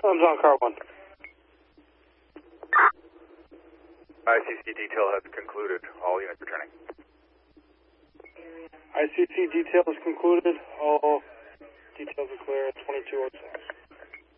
I'm on car 1. ICC detail has concluded. All units returning. ICC detail is concluded. All details are clear at 2206.